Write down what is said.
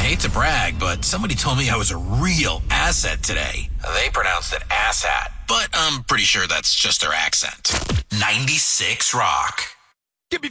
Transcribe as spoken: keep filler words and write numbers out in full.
hate to brag, but somebody told me I was a real asset today. They pronounced it asshat, but I'm pretty sure that's just their accent. ninety-six Rock.